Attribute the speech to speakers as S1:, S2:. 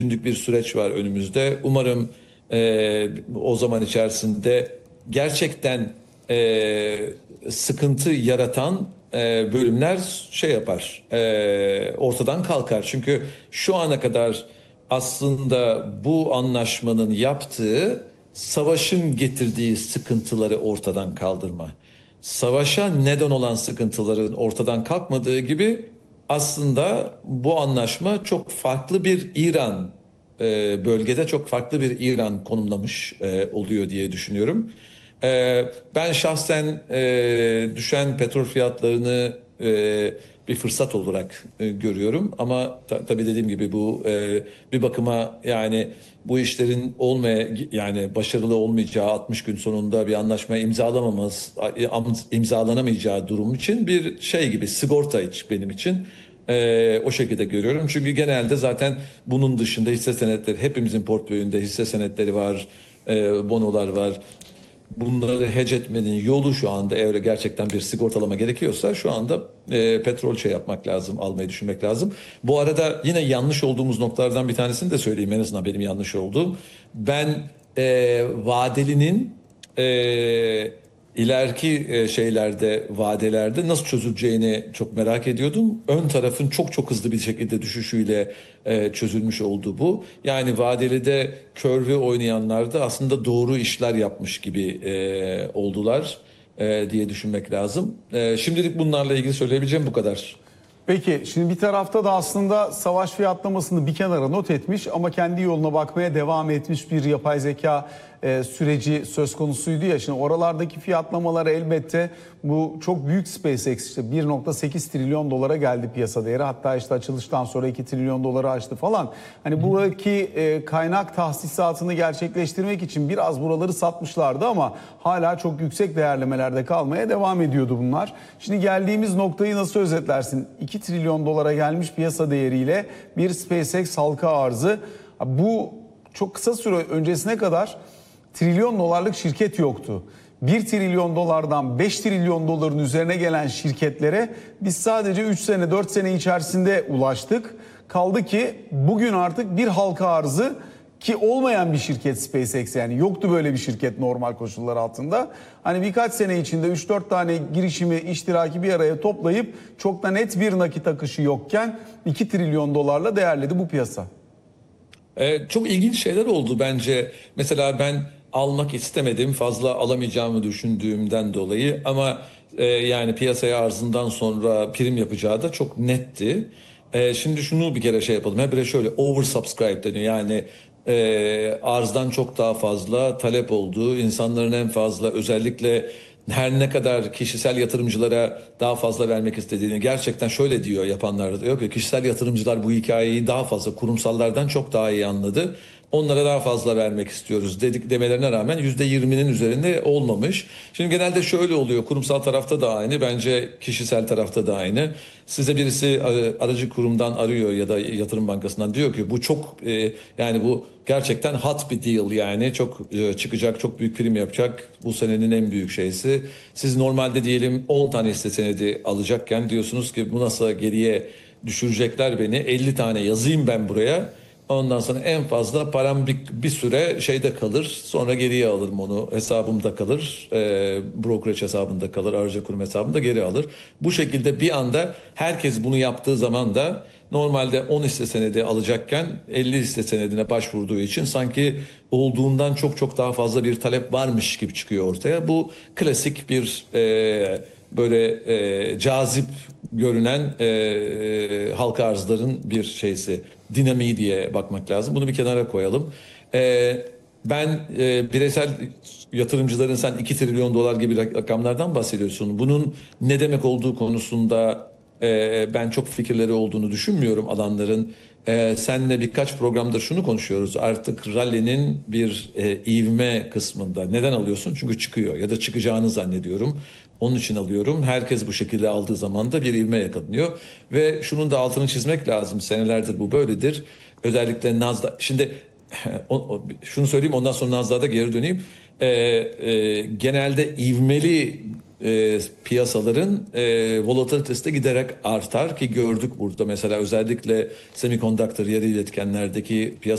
S1: günlük bir süreç var önümüzde. Umarım o zaman içerisinde gerçekten sıkıntı yaratan bölümler şey yapar, ortadan kalkar. Çünkü şu ana kadar aslında bu anlaşmanın yaptığı savaşın getirdiği sıkıntıları ortadan kaldırma. Savaşa neden olan sıkıntıların ortadan kalkmadığı gibi aslında bu anlaşma çok farklı bir İran bölgede çok farklı bir İran konumlamış oluyor diye düşünüyorum. Ben şahsen düşen petrol fiyatlarını bir fırsat olarak görüyorum. Ama tabii dediğim gibi bu bir bakıma yani bu işlerin yani başarılı olmayacağı 60 gün sonunda bir anlaşma imzalanamayacağı durum için bir şey gibi sigorta benim için. O şekilde görüyorum. Çünkü genelde zaten bunun dışında hisse senetleri hepimizin portföyünde hisse senetleri var, bonolar var. Bunları hedge etmenin yolu şu anda eğer gerçekten bir sigortalama gerekiyorsa şu anda petrol şey yapmak lazım, almayı düşünmek lazım. Bu arada yine yanlış olduğumuz noktalardan bir tanesini de söyleyeyim en azından benim yanlış olduğum. Ben vadelinin ileriki şeylerde, vadelerde nasıl çözüleceğini çok merak ediyordum. Ön tarafın çok çok hızlı bir şekilde düşüşüyle çözülmüş oldu bu. Yani vadeli körve oynayanlar da aslında doğru işler yapmış gibi oldular diye düşünmek lazım. Şimdilik bunlarla ilgili söyleyebileceğim bu kadar.
S2: Peki şimdi bir tarafta da aslında savaş fiyatlamasını bir kenara not etmiş ama kendi yoluna bakmaya devam etmiş bir yapay zeka süreci söz konusuydu ya. Şimdi oralardaki fiyatlamalar elbette bu çok büyük SpaceX işte 1,8 trilyon dolara geldi piyasa değeri. Hatta işte açılıştan sonra 2 trilyon doları aştı falan. Hani buradaki kaynak tahsisatını gerçekleştirmek için biraz buraları satmışlardı ama hala çok yüksek değerlemelerde kalmaya devam ediyordu bunlar. Şimdi geldiğimiz noktayı nasıl özetlersin? 2 trilyon dolara gelmiş piyasa değeriyle bir SpaceX halka arzı. Bu çok kısa süre öncesine kadar trilyon dolarlık şirket yoktu. 1 trilyon dolardan 5 trilyon doların üzerine gelen şirketlere biz sadece 3 sene 4 sene içerisinde ulaştık. Kaldı ki bugün artık bir halka arzı ki olmayan bir şirket SpaceX, yani yoktu böyle bir şirket normal koşullar altında. Hani birkaç sene içinde 3-4 tane girişimi, iştiraki bir araya toplayıp çok da net bir nakit akışı yokken 2 trilyon dolarla değerledi bu piyasa.
S1: Çok ilginç şeyler oldu bence. Mesela ben almak istemedim, fazla alamayacağımı düşündüğümden dolayı ama yani piyasaya arzından sonra prim yapacağı da çok netti. Şimdi şunu bir kere şey yapalım. Hep şöyle oversubscribe deniyor. Yani arzdan çok daha fazla talep olduğu, insanların en fazla özellikle her ne kadar kişisel yatırımcılara daha fazla vermek istediğini gerçekten şöyle diyor yapanlar da diyor ki kişisel yatırımcılar bu hikayeyi daha fazla kurumsallardan çok daha iyi anladı. Onlara daha fazla vermek istiyoruz demelerine rağmen %20'nin üzerinde olmamış. Şimdi genelde şöyle oluyor, kurumsal tarafta da aynı, bence kişisel tarafta da aynı. Size birisi aracı kurumdan arıyor ya da yatırım bankasından diyor ki bu çok yani bu gerçekten hot bir deal, yani çok çıkacak, çok büyük prim yapacak, bu senenin en büyük şeysi. Siz normalde diyelim 10 tane hisse senedi alacakken diyorsunuz ki bu nasıl geriye düşürecekler beni, 50 tane yazayım ben buraya. Ondan sonra en fazla param bir süre şeyde kalır. Sonra geriye alırım onu. Hesabımda kalır. Brokerage hesabında kalır. Aracı kurum hesabında geri alır. Bu şekilde bir anda herkes bunu yaptığı zaman da normalde 10 hisse senedi alacakken 50 hisse senedine başvurduğu için sanki olduğundan çok çok daha fazla bir talep varmış gibi çıkıyor ortaya. Bu klasik bir böyle cazip görünen halka arzların bir şeysi, dinamiği diye bakmak lazım. Bunu bir kenara koyalım. Ben bireysel yatırımcıların, sen 2 trilyon dolar gibi rakamlardan bahsediyorsun. Bunun ne demek olduğu konusunda ben çok fikirleri olduğunu düşünmüyorum alanların. Seninle birkaç programda şunu konuşuyoruz. Artık rally'nin bir ivme kısmında. Neden alıyorsun? Çünkü çıkıyor ya da çıkacağını zannediyorum. Onun için alıyorum. Herkes bu şekilde aldığı zaman da bir ivme yakalanıyor. Ve şunun da altını çizmek lazım. Senelerdir bu böyledir. Özellikle Nasdaq. Şimdi şunu söyleyeyim, ondan sonra Nasdaq'a da geri döneyim. Genelde ivmeli piyasaların volatilitesi de giderek artar ki gördük burada mesela özellikle semiconductor yarı iletkenlerdeki piyasa